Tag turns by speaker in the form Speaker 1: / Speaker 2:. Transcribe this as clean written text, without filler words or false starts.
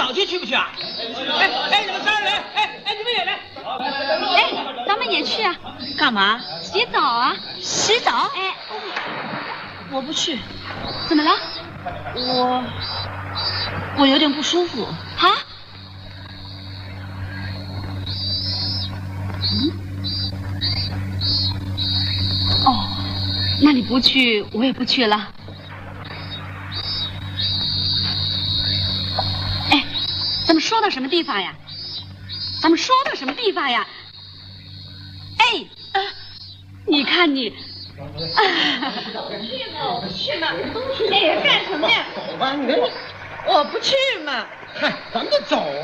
Speaker 1: 澡去，去不去啊？哎，你们仨人，你们也来。
Speaker 2: 哎，咱们也去啊。
Speaker 3: 干嘛？
Speaker 2: 洗澡啊。
Speaker 3: 洗澡？
Speaker 2: 哎，
Speaker 3: 我不去。
Speaker 2: 怎么了？
Speaker 3: 我有点不舒服。
Speaker 2: 啊？哦，那你不去，我也不去了。哎，咱们说到什么地方呀？哎，你看你。
Speaker 3: 去嘛！哎呀，干什么呀？
Speaker 1: 走吧，你。
Speaker 3: 我不去嘛。
Speaker 1: 嗨，咱们就走